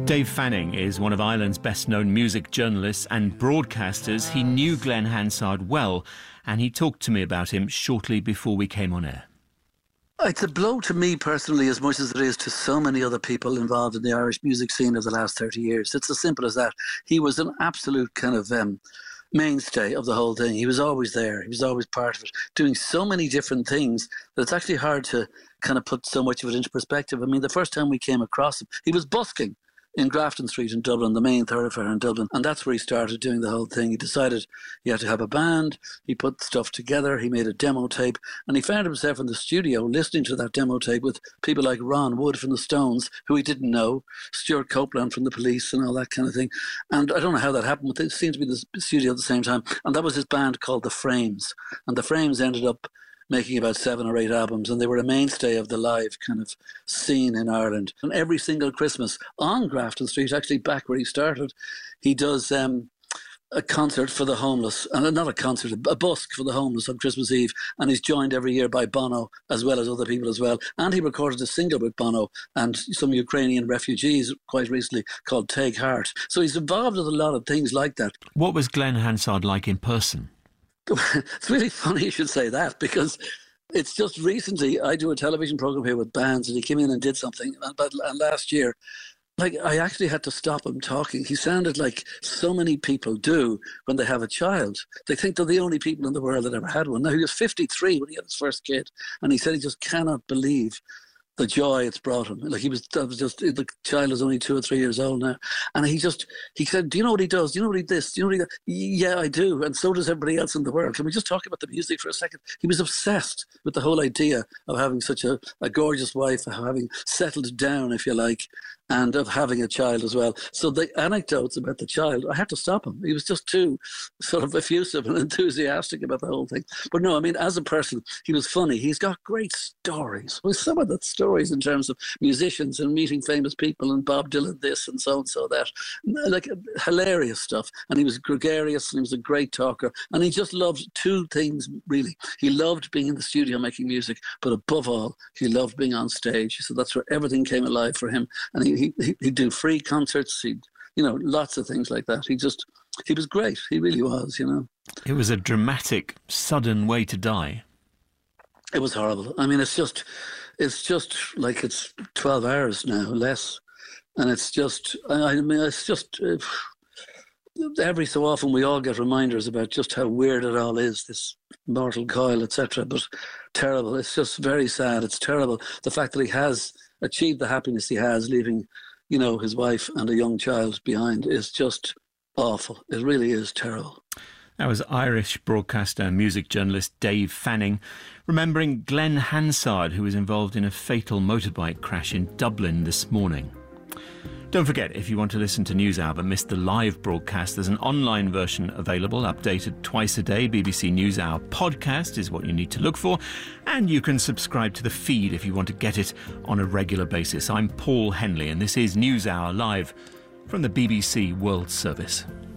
Dave Fanning is one of Ireland's best-known music journalists and broadcasters. He knew Glenn Hansard well, and he talked to me about him shortly before we came on air. It's a blow to me personally as much as it is to so many other people involved in the Irish music scene of the last 30 years. It's as simple as that. He was an absolute kind of mainstay of the whole thing. He was always there. He was always part of it, doing so many different things that it's actually hard to kind of put so much of it into perspective. I mean, the first time we came across him, he was busking in Grafton Street in Dublin, the main thoroughfare in Dublin. And that's where he started doing the whole thing. He decided he had to have a band. He put stuff together. He made a demo tape. And he found himself in the studio listening to that demo tape with people like Ron Wood from the Stones, who he didn't know, Stuart Copeland from the Police and all that kind of thing. And I don't know how that happened, but they seemed to be in the studio at the same time. And that was his band called The Frames. And The Frames ended up making about 7 or 8 albums, and they were a mainstay of the live kind of scene in Ireland. And every single Christmas on Grafton Street, actually back where he started, he does a concert for the homeless, and not a concert, a busk for the homeless on Christmas Eve, and he's joined every year by Bono as well as other people as well. And he recorded a single with Bono and some Ukrainian refugees quite recently called Take Heart. So he's involved with a lot of things like that. What was Glenn Hansard like in person? It's really funny you should say that, because it's just recently I do a television program here with bands, and he came in and did something. But last year, like, I actually had to stop him talking. He sounded like so many people do when they have a child. They think they're the only people in the world that ever had one. Now, he was 53 when he had his first kid, and he said he just cannot believe the joy it's brought him. Like, the child is only 2 or 3 years old now. And he said, do you know what he does? Do you know what he this? Do you know what he does? Yeah, I do. And so does everybody else in the world. Can we just talk about the music for a second? He was obsessed with the whole idea of having such a gorgeous wife, of having settled down, if you like, and of having a child as well. So the anecdotes about the child, I had to stop him. He was just too sort of effusive and enthusiastic about the whole thing. But no, I mean, as a person, he was funny. He's got great stories. Well, some of the stories in terms of musicians and meeting famous people and Bob Dylan this and so that, like hilarious stuff. And he was gregarious, and he was a great talker. And he just loved 2 things, really. He loved being in the studio making music, but above all, he loved being on stage. So that's where everything came alive for him. And he'd do free concerts, lots of things like that. He was great. He really was, It was a dramatic, sudden way to die. It was horrible. I mean, it's just like it's 12 hours now, less. And it's just, every so often we all get reminders about just how weird it all is, this mortal coil, etc. But terrible. It's just very sad. It's terrible. The fact that he has achieved the happiness he has, leaving, his wife and a young child behind, is just awful. It really is terrible. That was Irish broadcaster and music journalist Dave Fanning, remembering Glenn Hansard, who was involved in a fatal motorbike crash in Dublin this morning. Don't forget, if you want to listen to NewsHour but missed the live broadcast, there's an online version available, updated twice a day. BBC NewsHour podcast is what you need to look for, and you can subscribe to the feed if you want to get it on a regular basis. I'm Paul Henley, and this is NewsHour live from the BBC World Service.